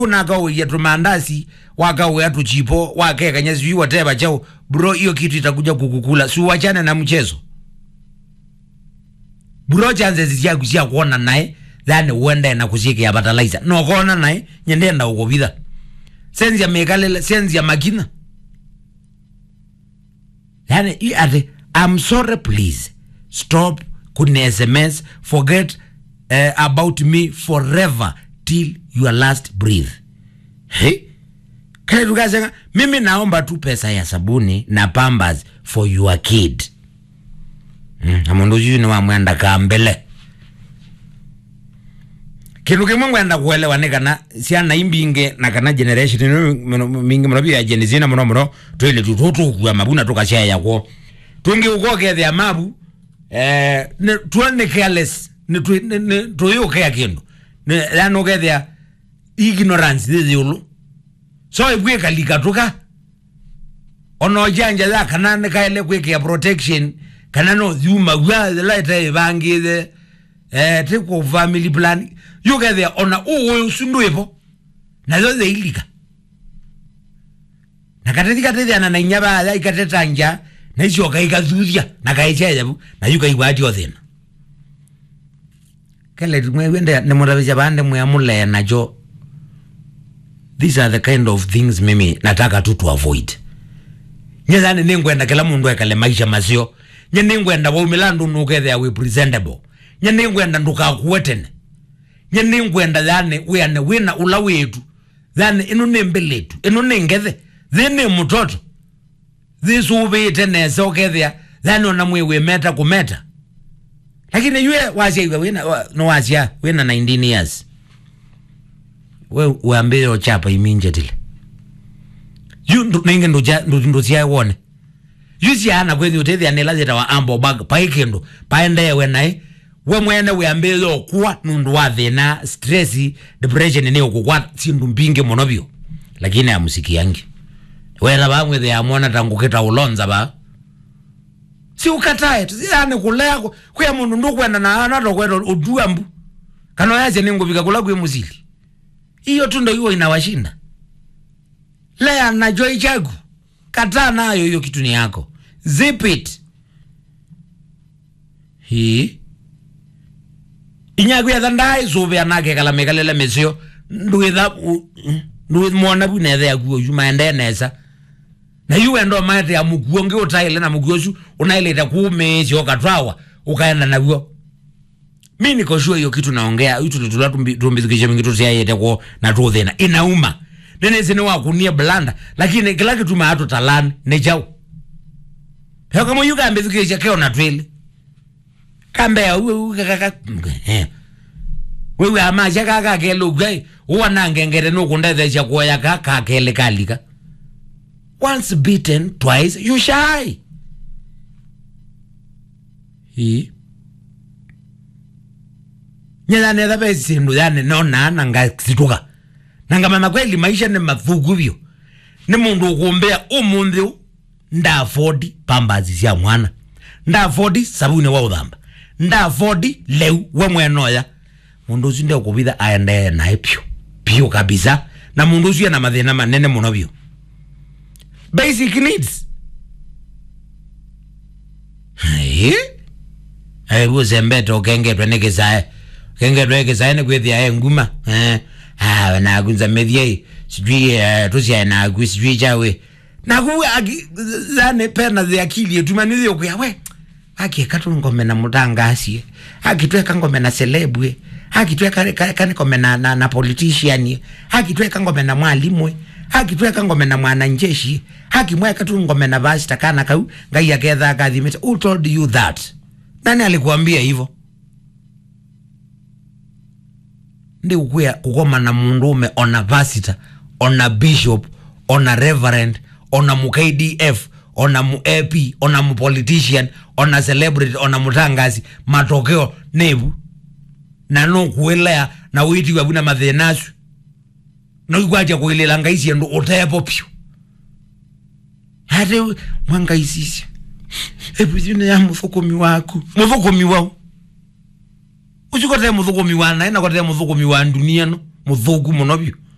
kuna kao ya tumandasi wakao ya tuchipo wakeka nyezi whatever chao bro hiyo kitu itakuja kukukula si wachane na mchezo bro chances zia kusia kuona nae then uende na kushike ya fertilizer no kuona nae nyendenda uko vida senzi ya mekalele senzi ya makina yani I'm sorry please stop kune SMS forget about me forever till your last breath. Hey? Kaya tukasema mimi naomba tu pesa ya sabuni na Pampers for your kid. Amundu yuni wa mwenda kambele. Kitu kimungu enda kuelewa ni kana siana imbinge na kana generation mingi mnabi ya genizina mno tuile tututu kwa mabuna tukashaya yako. Tungi ukoke the amabu tuone careless ni tuyo kaya kindu. Ne no get there ignorance the yulu so ibwe kalikatuka ono janja za kana ne kaile kweke protection kana no yuma wa the light bangi the take of family plan you get there ona usundu epo na zo the ilika na katika tete ana na nyaba ya ikatetanja na hizo kaikazuria na kaicheja na yuka iwati othena kale wende ne murabeja bande muyamule na jo. These are the kind of things mimi nataka tu to avoid. Nyezani ningwenda kila mundu ekale maisha mazio. Nye ningwenda wa umilandu nukethe we presentable. Nye ningwenda nduka kuwetene. Nye ningwenda yani wina ula wetu. Yani inu nembeletu. Inu ningethe. Thini mutoto. Thisu ubite nese okethea. Yani onamwe meta kumeta. Lakini yue wazia no wazia wina 19 years. We ambe yo chapa immediately. You ninge ndo siya wone. You siya ana kwenye utethi anelazita wa ambo bag paikendo. Paende wenai. We mwene we ambe yo kuwa nundu wathi na stressi depression ni ukukwa sindu mpinge monobio. Lakini ya musiki yangi. We rabangwe the amona tanguketa ulonza ba. Si ukatae tu yani kulea kwa mundu ndukwenda na anato kweto uduambu kano yaje ningo bikakula kwe muzili hiyo tu ndio hiyo inawashinda lea na joy chagu kataa nayo hiyo kitu ni yako zip it hii inyagu ya dhandai zove anake kala mekalele mesio nduwitha mwana bu nethe yaguo yuma endeneza na yuwe ndo maete ya muguonge utaile na muguoshu unaileta kuumezi okatwawa ukaenda na huo mimi niko sure hiyo kitu naongea hiyo tumbizikisha mingi tu siayete kwa na tu thena inauma nene zine wakunia blanda lakini kila kitu maato talani ne jao heo kama yuka ambizikisha keo na twili kambea wewe amaja kaka kelo gai uwana ngengere no kundethe kwa ya kaka kele kalika. Once beaten, twice you shy. Hii nyela neda besi ndu yani nona nanga situka nanga mama kweli maisha ni mathugu vyo ni mundu ukumbea umundu nda afford Pampers cia mwana nda afford sabuni wa uthamba nda afford leu we mwenoya mundu ucio ndio kubitha aende na pio kabisa na mundu ucio na mathina manene muno vyo basic needs. Uze mbeto kengetwe nekezae. Kengetwe nekezae nekwethia nguma. Na kunza medhie. Sijui tusia na sijui chawe. Na kuwe zane pena zi akili yetu manizi yokuya we. Haki katu ngome na mutangasi. Haki tuweka ngome na celebwe. Haki tuweka ngome na politician. Haki tuweka ngome na mwalimu. Haki tuweka ngome na mwananjeshi. Haki mweka tu ngome na basi takana kau ngai ya ketha kathimeta. Who told you that? Nani alikuambia hivyo? Ndi ukuya kukoma na mundume on a pastor, on a bishop, on a reverend, on a KDF, on a AP, on a politician, on a celebrity, on a mutangazi matokeo nebu na no kuelea na witi wabuna mathenasu na ukwacha kuilela ngaisi ndo otepo pio hate mwangaisisi ebuzine ya muthukomi waku muthukomi wao uchikote muthukomi wana ina kote muthukomi wa dunia no muthuku monobio